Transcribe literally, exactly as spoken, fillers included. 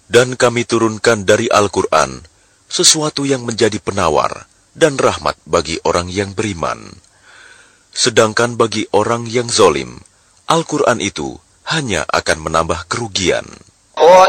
Dan kami turunkan dari Al-Quran sesuatu yang menjadi penawar dan rahmat bagi orang yang beriman. Sedangkan bagi orang yang zalim, Al-Quran itu hanya akan menambah kerugian.